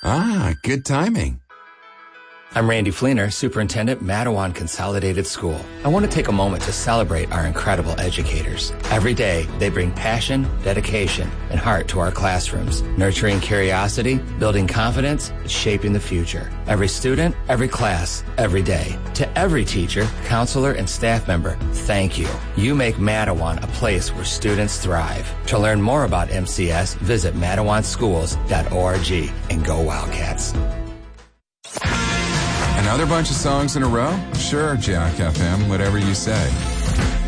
Ah, good timing. I'm Randy Fleener, Superintendent, Mattawan Consolidated School. I want to take a moment to celebrate our incredible educators. Every day, they bring passion, dedication, and heart to our classrooms, nurturing curiosity, building confidence, and shaping the future. Every student, every class, every day. To every teacher, counselor, and staff member, thank you. You make Mattawan a place where students thrive. To learn more about MCS, visit MattawanSchools.org and go Wildcats. Another bunch of songs in a row? Sure, Jack FM, whatever you say.